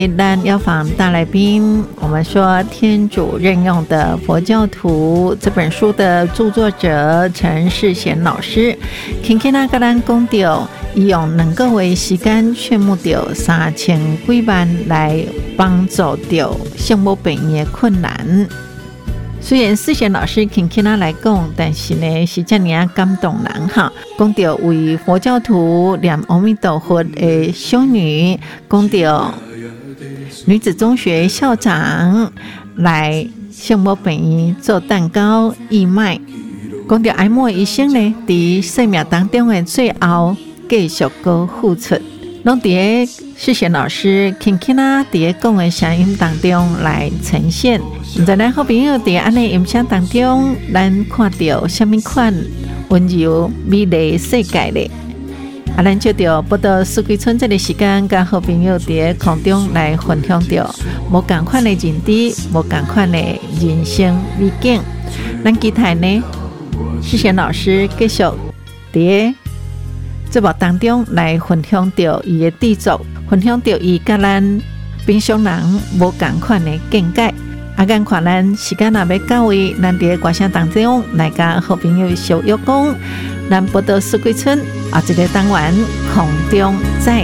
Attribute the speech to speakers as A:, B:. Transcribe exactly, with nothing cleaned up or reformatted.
A: 咱要访大来宾，我们说天主任用的佛教徒这本书的著作者陈世贤老师，轻轻啊跟咱讲到，伊用两个月时间劝募到三千几万来帮助到圣母病的困难。虽然世贤老师轻轻啊来讲，但是呢是这样感动人哈。讲到为佛教徒念阿弥陀佛的修女，讲到女子中学校长来圣母病院做蛋糕义卖，讲到爱慕的一生呢，在生命当中的最后继续搁付出，拢在世贤老师轻轻啊在讲的声音当中来呈现。唔知咱好朋友在安尼音声当中，咱看到什么款温柔美丽世界呢？啊，咱就着报道四季春这个时间，跟好朋友在空中来分享着无同款的认知，无同款的人生美景。咱期待呢，世贤老师继续在节目当中来分享着伊的制作，分享着伊甲咱平常人无同款的见解。啊，咱看咱时间若要到位，咱伫歌声当中来甲好朋友小约讲，咱报道四季春啊，这个单元空中再